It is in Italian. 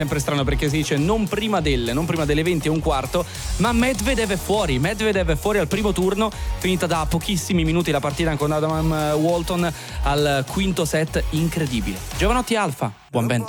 Sempre strano perché si dice non prima delle 20:15, ma Medvedev è fuori al primo turno, finita da pochissimi minuti la partita con Adam Walton al quinto set, incredibile. Giovanotti Alfa, buon vento.